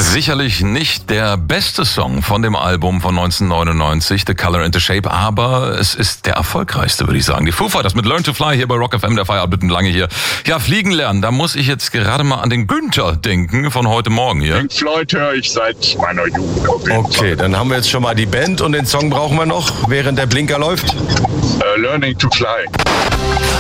Sicherlich nicht der beste Song von dem Album von 1999, The Color and the Shape, aber es ist der erfolgreichste, würde ich sagen. Die Foo Fighters mit Learn to Fly hier bei Rock FM, der Feierabend lange hier. Ja, fliegen lernen, da muss ich jetzt gerade mal an den Günther denken von heute Morgen hier. Pink Floyd höre ich seit meiner Jugend. Okay, dann haben wir jetzt schon mal die Band und den Song brauchen wir noch, während der Blinker läuft. Learning to Fly.